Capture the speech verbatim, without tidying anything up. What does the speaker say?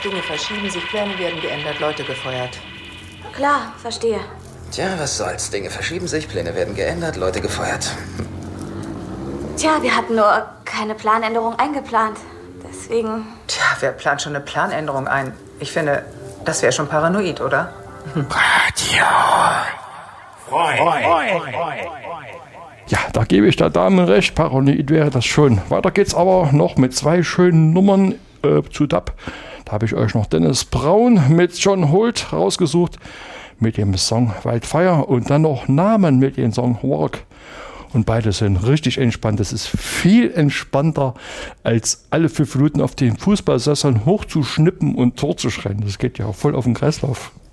Dinge verschieben sich, Pläne werden geändert, Leute gefeuert. Klar, verstehe. Tja, was soll's. Dinge verschieben sich, Pläne werden geändert, Leute gefeuert. Tja, wir hatten nur keine Planänderung eingeplant. Deswegen... Tja, wer plant schon eine Planänderung ein? Ich finde, das wäre schon paranoid, oder? Radio Freund. Ja, da gebe ich der Dame recht, paranoid wäre das schon. Weiter geht's aber noch mit zwei schönen Nummern äh, zu D A B. Da habe ich euch noch Dennis Brown mit John Holt rausgesucht mit dem Song Wildfire und dann noch Namen mit dem Song Walk. Und beide sind richtig entspannt. Das ist viel entspannter, als alle fünf Minuten auf den Fußballsesseln hochzuschnippen und Tor zu schreien. Das geht ja voll auf den Kreislauf.